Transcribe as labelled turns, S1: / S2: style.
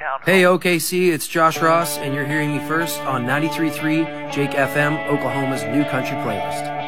S1: Hey OKC, it's Josh Ross, and you're hearing me first on 93.3 Jake FM, Oklahoma's new country playlist.